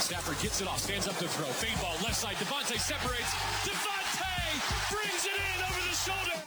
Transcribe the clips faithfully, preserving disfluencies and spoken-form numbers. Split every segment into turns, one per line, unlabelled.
Stafford gets it off, stands up to throw. Fade ball, left side. Devontae separates. Devontae brings it in over the shoulder.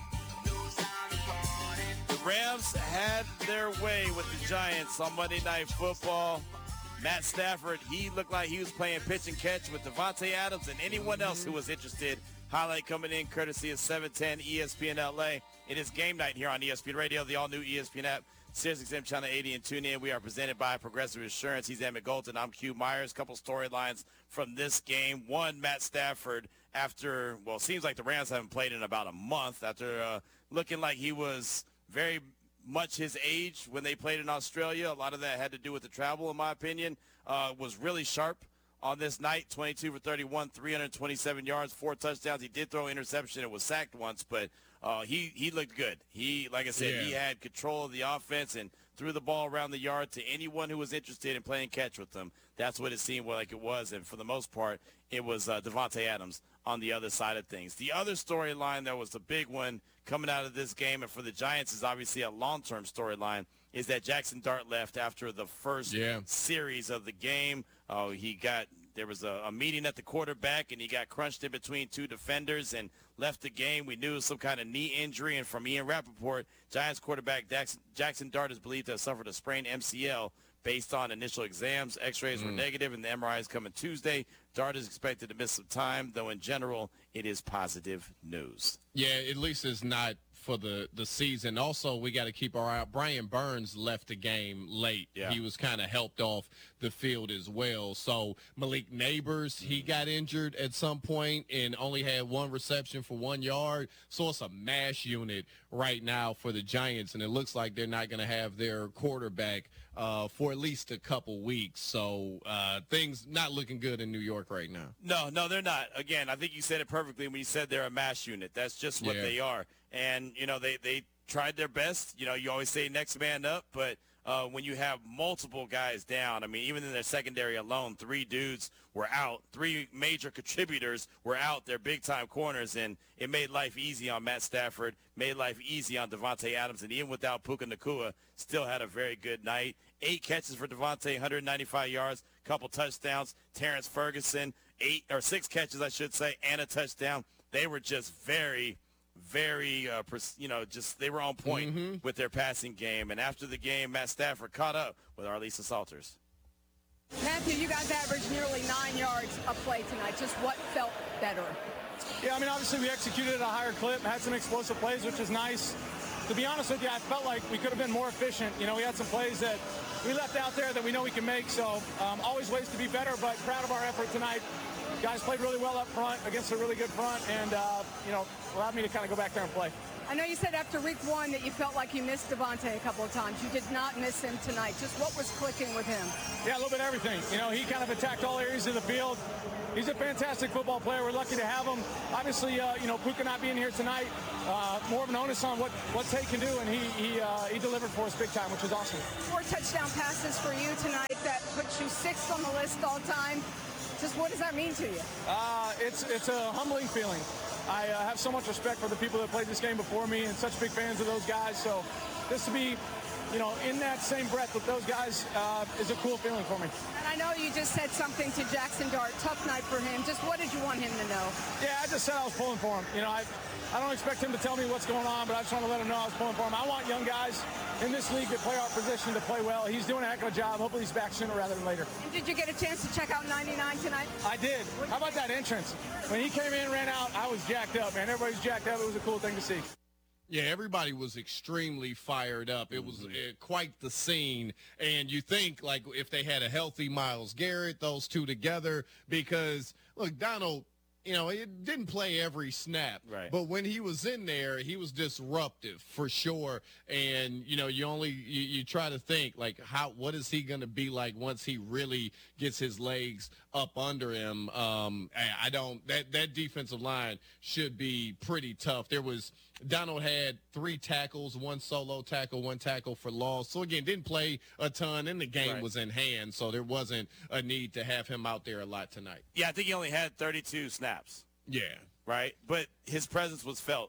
The Rams had their way with the Giants on Monday Night Football. Matt Stafford, he looked like he was playing pitch and catch with Davante Adams and anyone else who was interested. Highlight coming in courtesy of seven ten E S P N L A. It is game night here on E S P N Radio, the all-new E S P N app, SiriusXM Channel eighty, and tune in. We are presented by Progressive Insurance. He's Emmett Golden. I'm Q Myers. Couple storylines from this game. One, Matt Stafford, after, well, it seems like the Rams haven't played in about a month, after uh, looking like he was very much his age when they played in Australia. A lot of that had to do with the travel, in my opinion. Uh, was really sharp on this night, twenty-two for thirty-one, three hundred twenty-seven yards, four touchdowns. He did throw an interception and was sacked once, but uh, he, he looked good. He, like I said,
Yeah.
he had control of the offense and threw the ball around the yard to anyone who was interested in playing catch with them. That's what it seemed like it was, and for the most part, it was uh, Davante Adams on the other side of things. The other storyline that was the big one coming out of this game, and for the Giants is obviously a long-term storyline, is that Jackson Dart left after the first
Yeah.
series of the game. Uh, he got there was a, a meeting at the quarterback, and he got crunched in between two defenders and left the game. We knew it was some kind of knee injury, and from Ian Rappaport, Giants quarterback Jackson, Jackson Dart is believed to have suffered a sprained M C L based on initial exams. X-rays
Mm.
were negative, and the M R I is coming Tuesday. Dart is expected to miss some time, though in general, it is positive news.
Yeah, at least it's not for the, the season. Also, we got to keep our eye out. Brian Burns left the game late.
Yeah.
He was kind of helped off the field as well. So Malik Neighbors, he got injured at some point and only had one reception for one yard. So it's a mash unit right now for the Giants, and it looks like they're not going to have their quarterback uh, for at least a couple weeks. So uh, things not looking good in New York right now.
No, no, they're not. Again, I think you said it perfectly when you said they're a mash unit. That's just what
Yeah.
they are. And, you know, they, they tried their best. You know, you always say next man up, but uh, when you have multiple guys down, I mean, even in their secondary alone, three dudes were out. Three major contributors were out. They're big-time corners, and it made life easy on Matt Stafford, made life easy on Davante Adams, and even without Puka Nacua, still had a very good night. Eight catches for Davante, one hundred ninety-five yards, couple touchdowns. Terrence Ferguson, eight or six catches, I should say, and a touchdown. They were just very, very, uh, pers- you know, just they were on point
Mm-hmm.
with their passing game. And after the game, Matt Stafford caught up with Arlisa Salters.
Matthew, you guys averaged nearly nine yards a play tonight. Just what felt better?
Yeah, I mean, obviously we executed at a higher clip, had some explosive plays, which is nice. To be honest with you, I felt like we could have been more efficient. You know, we had some plays that we left out there that we know we can make, so um, always ways to be better, but proud of our effort tonight. Guys played really well up front against a really good front, and, uh, you know, allowed me to kind of go back there and play.
I know you said after week one that you felt like you missed Devontae a couple of times. You did not miss him tonight. Just what was clicking with him?
Yeah, a little bit of everything. You know, he kind of attacked all areas of the field. He's a fantastic football player. We're lucky to have him. Obviously, uh, you know, Puka not being here tonight, uh, more of an onus on what, what Tate can do, and he he, uh, he delivered for us big time, which is awesome.
Four touchdown passes for you tonight. That puts you sixth on the list all time. Just what does that mean to you?
Uh, it's it's a humbling feeling. I uh, have so much respect for the people that played this game before me and such big fans of those guys. So just to be, you know, in that same breath with those guys uh, is a cool feeling for me.
And I know you just said something to Jackson Dart. Tough night for him. Just what did you want him to know?
Yeah, I just said I was pulling for him. You know, I I don't expect him to tell me what's going on, but I just want to let him know I was pulling for him. I want young guys in this league that play our position to play well. He's doing a heck of a job. Hopefully he's back sooner rather than later.
And did you get a chance to check out ninety-nine tonight?
I did. How about that entrance? When he came in and ran out, I was jacked up, man. Everybody's jacked up. It was a cool thing to see.
Yeah, everybody was extremely fired up. It was uh, quite the scene. And you think, like, if they had a healthy Myles Garrett, those two together, because, look, Donald, you know, he didn't play every snap.
Right.
But when he was in there, he was disruptive for sure. And, you know, you only you, you try to think, like, how what is he going to be like once he really gets his legs up under him? Um, I I don't that, – that defensive line should be pretty tough. There was – Donald had three tackles, one solo tackle, one tackle for loss. So, again, didn't play a ton, and the game
Right.
was in hand, so there wasn't a need to have him out there a lot tonight.
Yeah, I think he only had thirty-two snaps,
Yeah.
right? But his presence was felt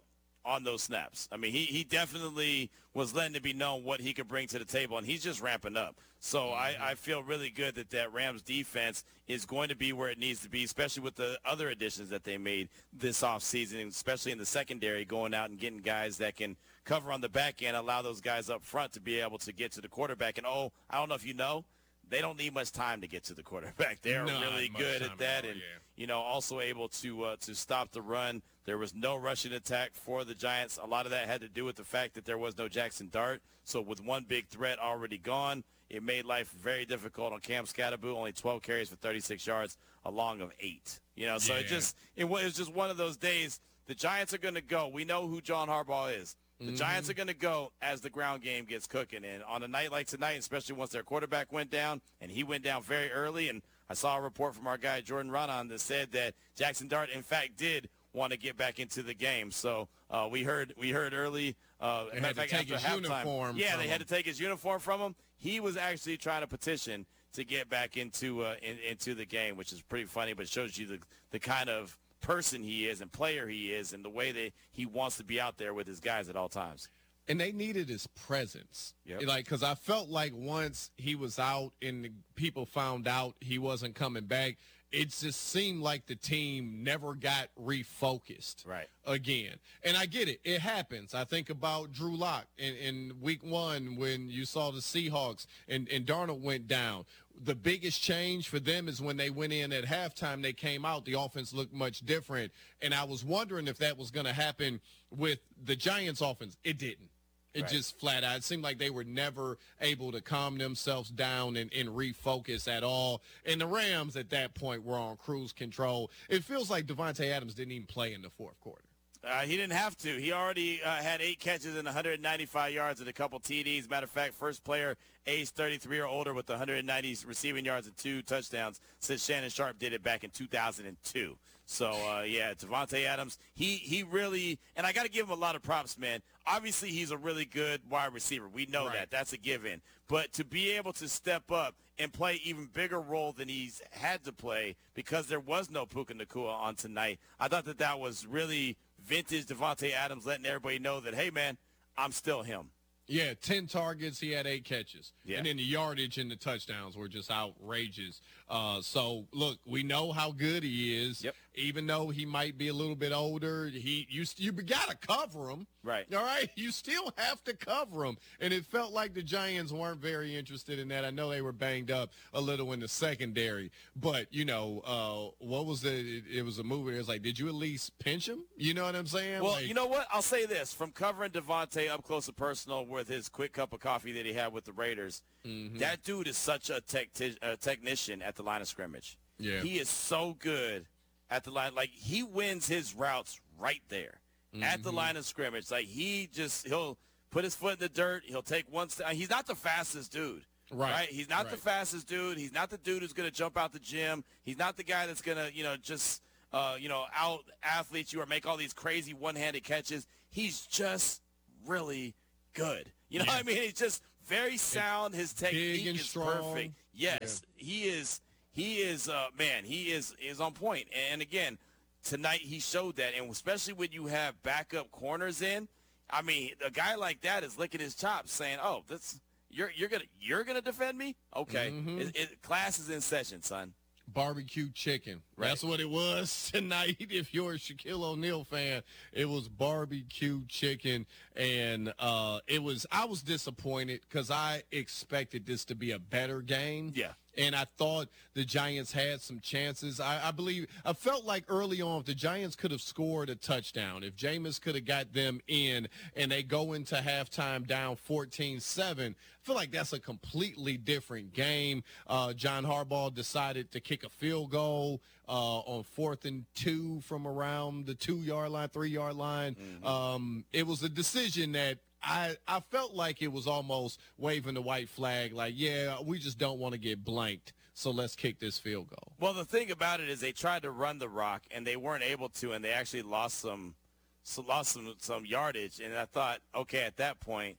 on those snaps. I mean, he, he definitely was letting it be known what he could bring to the table, and he's just ramping up. So I, I feel really good that that Rams defense is going to be where it needs to be, especially with the other additions that they made this offseason, and especially in the secondary, going out and getting guys that can cover on the back end, allow those guys up front to be able to get to the quarterback. And, oh, I don't know if you know, they don't need much time to get to the quarterback. They're
Not
really
much
good
time
at that,
at all,
and
yeah.
you know, also able to uh, to stop the run. There was no rushing attack for the Giants. A lot of that had to do with the fact that there was no Jackson Dart. So with one big threat already gone, it made life very difficult on Cam Scatterboo. Only twelve carries for thirty-six yards, a long of eight. You know, so
Yeah.
it just it was, it was just one of those days. The Giants are going to go. We know who John Harbaugh is. The
Mm-hmm.
Giants are going to go as the ground game gets cooking. And on a night like tonight, especially once their quarterback went down, and he went down very early, and I saw a report from our guy Jordan Ronan that said that Jackson Dart, in fact, did want to get back into the game. So uh, we heard we heard early. Uh,
They
matter
had
of
to
fact,
take
after
his
halftime-
uniform
Yeah,
from
they had
him.
to take his uniform from him. He was actually trying to petition to get back into uh, in, into the game, which is pretty funny, but shows you the the kind of person he is and player he is, and the way that he wants to be out there with his guys at all times.
And they needed his presence.
Yep.
Like, because I felt like once he was out and the people found out he wasn't coming back, it just seemed like the team never got refocused
Right.
again. And I get it. It happens. I think about Drew Lock in, in week one when you saw the Seahawks and, and Darnold went down. The biggest change for them is when they went in at halftime, they came out, the offense looked much different. And I was wondering if that was going to happen with the Giants offense. It didn't. It
Right.
just flat out. It seemed like they were never able to calm themselves down and, and refocus at all. And the Rams at that point were on cruise control. It feels like Devontae Adams didn't even play in the fourth quarter.
Uh, he didn't have to. He already uh, had eight catches and one hundred ninety-five yards and a couple T Ds. Matter of fact, first player age thirty-three or older with one hundred ninety receiving yards and two touchdowns since Shannon Sharp did it back in two thousand two. So, uh, yeah, Devontae Adams, he he really – and I got to give him a lot of props, man. Obviously, he's a really good wide receiver. We know
Right.
that. That's a given. But to be able to step up and play even bigger role than he's had to play because there was no Puka Nacua on tonight, I thought that that was really vintage Devontae Adams letting everybody know that, hey, man, I'm still him.
Yeah, ten targets. He had eight catches.
Yeah.
And then the yardage and the touchdowns were just outrageous. Uh, so, look, we know how good he is.
Yep.
Even though he might be a little bit older, he you you got to cover him.
Right.
All right? You still have to cover him. And it felt like the Giants weren't very interested in that. I know they were banged up a little in the secondary. But, you know, uh, what was the it, it was a movie. It was like, did you at least pinch him? You know what I'm saying?
Well,
Like,
you know what? I'll say this. From covering Devontae up close and personal with his quick cup of coffee that he had with the Raiders,
Mm-hmm.
that dude is such a, tech a technician at the line of scrimmage.
Yeah.
He is so good at the line. Like, he wins his routes right there at the line of scrimmage. Like, he just – he'll put his foot in the dirt. He'll take one step. He's not the fastest dude.
Right.
He's not the
Right.
fastest dude. He's not the dude who's going to jump out the gym. He's not the guy that's going to, you know, just – Uh, you know, out athlete you or make all these crazy one-handed catches. He's just really good. You know
Yeah.
what I mean? He's just very sound. His technique
and
is
strong.
perfect. Yes, he is. He is. Uh, man, he is is on point. And again, tonight he showed that. And especially when you have backup corners in, I mean, a guy like that is licking his chops, saying, "Oh, that's you're you're gonna you're gonna defend me? Okay,
Mm-hmm.
it, it, class is in session, son."
Barbecue chicken.
Right.
That's what it was tonight. If you're a Shaquille O'Neal fan, it was barbecue chicken. And uh, it was, I was disappointed because I expected this to be a better game.
Yeah.
And I thought the Giants had some chances. I, I believe, I felt like early on, if the Giants could have scored a touchdown, if Jameis could have got them in and they go into halftime down fourteen seven, I feel like that's a completely different game. Uh, John Harbaugh decided to kick a field goal uh, on fourth and two from around the two-yard line, three-yard line.
Mm-hmm.
Um, it was a decision that I, I felt like it was almost waving the white flag, like, yeah, we just don't want to get blanked, so let's kick this field goal.
Well, the thing about it is they tried to run the rock, and they weren't able to, and they actually lost some so lost some, some yardage. And I thought, okay, at that point,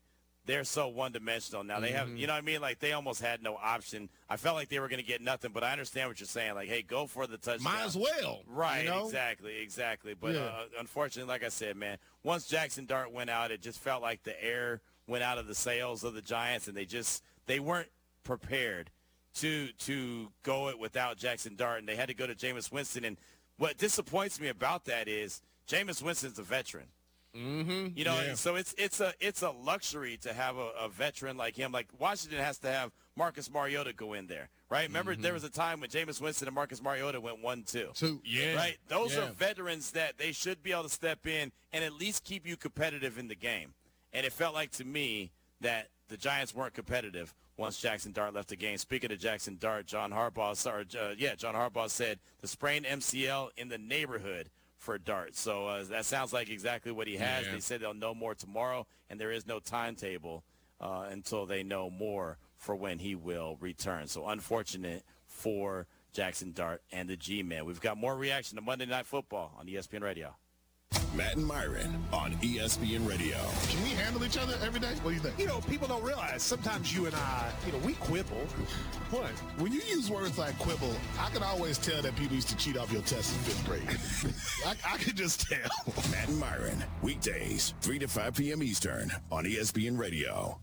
they're so one-dimensional now. They
Mm-hmm.
have, you know what I mean? Like, they almost had no option. I felt like they were going to get nothing, but I understand what you're saying. Like, hey, go for the touchdown.
Might as well.
Right,
you know?
exactly, exactly. But
Yeah.
uh, unfortunately, like I said, man, once Jackson Dart went out, it just felt like the air went out of the sails of the Giants, and they just they weren't prepared to to go it without Jackson Dart, and they had to go to Jameis Winston. And what disappoints me about that is Jameis Winston's a veteran.
Mm-hmm.
You know,
Yeah.
and so it's it's a it's a luxury to have a, a veteran like him. Like Washington has to have Marcus Mariota go in there, right? Remember,
Mm-hmm.
there was a time when Jameis Winston and Marcus Mariota went one two.
Two, yeah.
Right? Those
yeah.
are veterans that they should be able to step in and at least keep you competitive in the game. And it felt like to me that the Giants weren't competitive once Jackson Dart left the game. Speaking of Jackson Dart, John Harbaugh, or, uh, yeah, John Harbaugh said the sprained M C L in the neighborhood for Dart. So uh, that sounds like exactly what he has.
Yeah.
They said they'll know more tomorrow, and there is no timetable uh, until they know more for when he will return. So unfortunate for Jackson Dart and the G-Men. We've got more reaction to Monday Night Football on E S P N Radio.
Matt and Myron on E S P N Radio.
Can we handle each other every day? What do you think?
You know, people don't realize sometimes you and I, you know, we quibble.
What? When you use words like quibble, I can always tell that people used to cheat off your tests in fifth grade. I, I could just tell.
Matt and Myron, weekdays, three to five p.m. Eastern on E S P N Radio.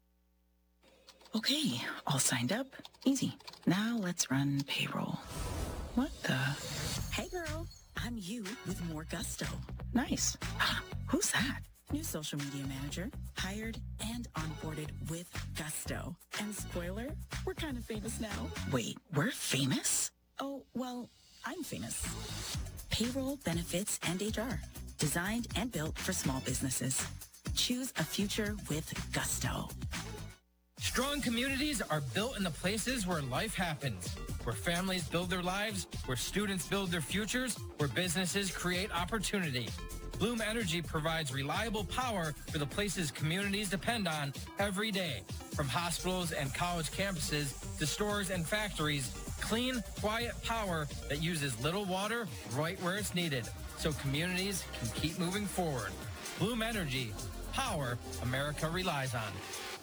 Okay, all signed up. Easy. Now let's run payroll. What the? Hey, girl. I'm you with more gusto. Nice. Ah, who's that? New social media manager. Hired and onboarded with gusto. And spoiler, we're kind of famous now. Wait, we're famous? Oh, well, I'm famous. Payroll, benefits, and H R. Designed and built for small businesses. Choose a future with gusto.
Strong communities are built in the places where life happens, where families build their lives, where students build their futures, where businesses create opportunity. Bloom Energy provides reliable power for the places communities depend on every day. From hospitals and college campuses to stores and factories, clean, quiet power that uses little water right where it's needed, so communities can keep moving forward. Bloom Energy, power America relies on.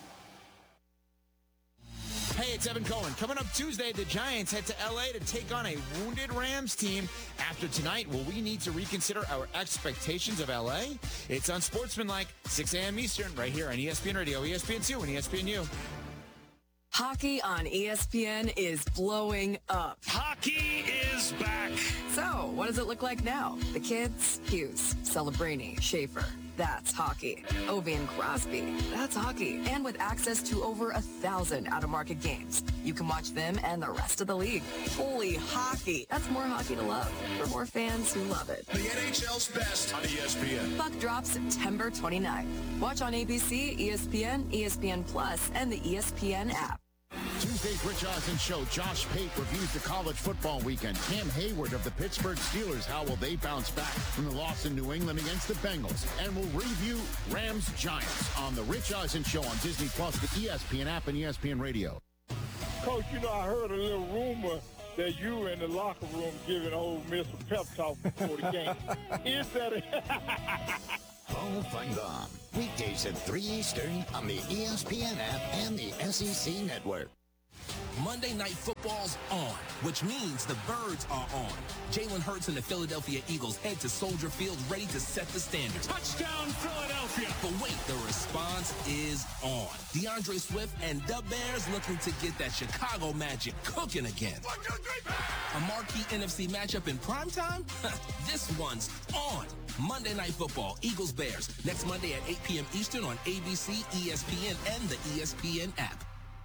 Hey, it's Evan Cohen. Coming up Tuesday, the Giants head to L A to take on a wounded Rams team. After tonight, will we need to reconsider our expectations of L A? It's Unsportsmanlike, six a.m. Eastern, right here on E S P N Radio, E S P N two, and E S P N U.
Hockey on E S P N is blowing up.
Hockey is back.
So, what does it look like now? The kids? Hughes, Celebrini, Schaefer. That's hockey. Ovi and Crosby. That's hockey. And with access to over a thousand out-of-market games, you can watch them and the rest of the league. Holy hockey. That's more hockey to love for more fans who love it.
The N H L's best on E S P N.
Puck drops September twenty-ninth. Watch on A B C, E S P N, E S P N Plus, and the E S P N app.
Tuesday's Rich Eisen Show. Josh Pate reviews the college football weekend. Cam Hayward of the Pittsburgh Steelers. How will they bounce back from the loss in New England against the Bengals? And we'll review Rams Giants on the Rich Eisen Show on Disney Plus, the E S P N app, and E S P N Radio.
Coach, you know, I heard a little rumor that you were in the locker room giving Ole Miss a pep talk before the game. Is that a...
Hall of Fun Gone. Weekdays at three Eastern on the E S P N app and the S E C Network.
Monday Night Football's on, which means the Birds are on. Jalen Hurts and the Philadelphia Eagles head to Soldier Field ready to set the standard.
Touchdown, Philadelphia!
But wait, the response is on. DeAndre Swift and the Bears looking to get that Chicago magic cooking again.
One, two, three,
A marquee N F C matchup in primetime? This one's on. Monday Night Football, Eagles-Bears, next Monday at eight p.m. Eastern on A B C, E S P N, and the E S P N app.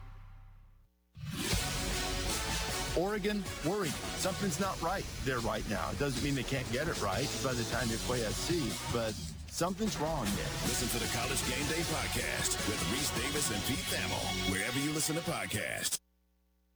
Oregon, worried. Something's not right there right now. It doesn't mean they can't get it right by the time they play S C, but something's wrong there.
Listen to the College Game Day podcast with Reese Davis and Pete Thamel, wherever you listen to podcasts.